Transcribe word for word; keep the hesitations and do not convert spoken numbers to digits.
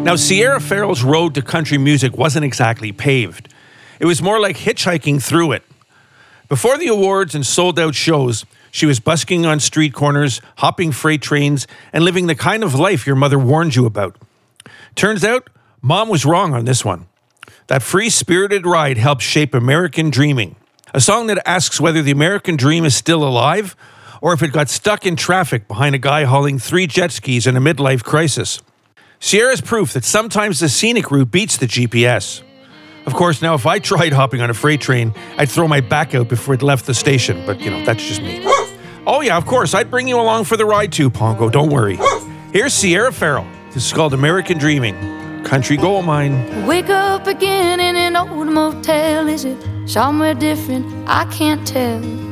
Now, Sierra Farrell's road to country music wasn't exactly paved. It was more like hitchhiking through it. Before the awards and sold-out shows, she was busking on street corners, hopping freight trains, and living the kind of life your mother warned you about. Turns out, Mom was wrong on this one. That free-spirited ride helped shape American Dreaming, a song that asks whether the American dream is still alive or if it got stuck in traffic behind a guy hauling three jet skis in a midlife crisis. Sierra's proof that sometimes the scenic route beats the G P S. Of course, now if I tried hopping on a freight train, I'd throw my back out before it left the station, but you know, that's just me. Oh yeah, of course, I'd bring you along for the ride too, Pongo, don't worry. Here's Sierra Farrell. This is called American Dreaming. Country gold mine. Wake up again in an old motel. Is it somewhere different? I can't tell.